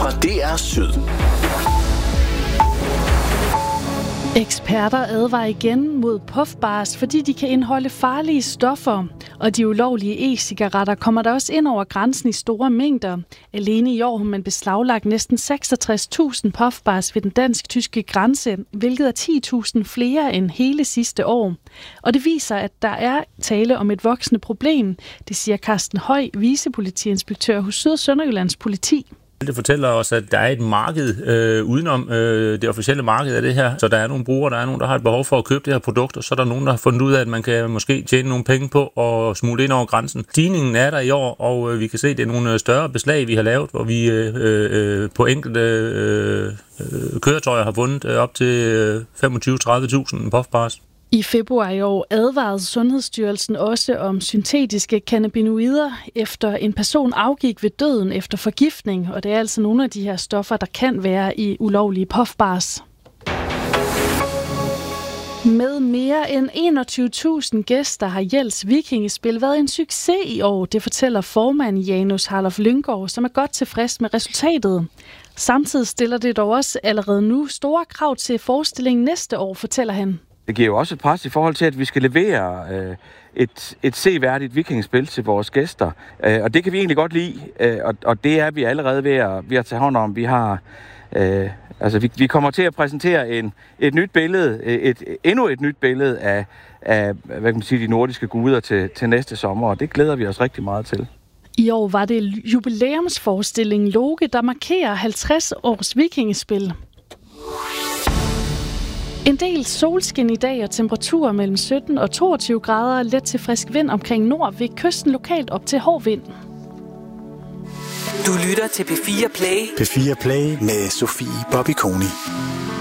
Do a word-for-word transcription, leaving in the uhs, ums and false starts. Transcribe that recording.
fra D R Syd. Eksperter advarer igen mod puffbars, fordi de kan indeholde farlige stoffer. Og de ulovlige e-cigaretter kommer der også ind over grænsen i store mængder. Alene i år har man beslaglagt næsten seksogtres tusind puffbars ved den dansk-tyske grænse, hvilket er ti tusind flere end hele sidste år. Og det viser, at der er tale om et voksende problem. Det siger Carsten Høj, vicepolitiinspektør hos Syd- og Sønderjyllands politi. Det fortæller os, at der er et marked øh, udenom øh, det officielle marked af det her. Så der er nogle brugere, der er nogen, der har et behov for at købe det her produkt, og så er der nogen, der har fundet ud af, at man kan måske tjene nogle penge på og smule ind over grænsen. Stigningen er der i år, og øh, vi kan se, at det er nogle større beslag, vi har lavet, hvor vi øh, øh, på enkelte øh, øh, køretøjer har vundet øh, op til øh, femogtyve til tredive tusind puffbars. I februar i år advarede Sundhedsstyrelsen også om syntetiske cannabinoider, efter en person afgik ved døden efter forgiftning, og det er altså nogle af de her stoffer, der kan være i ulovlige puffbars. Med mere end enogtyve tusind gæster har Jels Vikingespil været en succes i år, det fortæller formand Janus Harlof Lynggaard, som er godt tilfreds med resultatet. Samtidig stiller det dog også allerede nu store krav til forestillingen næste år, fortæller han. Det giver jo også et pres i forhold til, at vi skal levere øh, et, et seværdigt vikingespil til vores gæster. Øh, og det kan vi egentlig godt lide, øh, og, og det er vi allerede ved at, ved at tage hånd om. Vi har, øh, altså vi, vi kommer til at præsentere en, et nyt billede, et, endnu et nyt billede af, af hvad kan man sige, de nordiske guder til, til næste sommer, og det glæder vi os rigtig meget til. I år var det jubilæumsforestillingen Loke, der markerer halvtreds års vikingespil. En del solskin i dag og temperaturer mellem sytten og toogtyve grader, let til frisk vind omkring nord, ved kysten lokalt op til hård vind. Du lytter til P fire Play. P fire Play med Sofie Bobby Koni.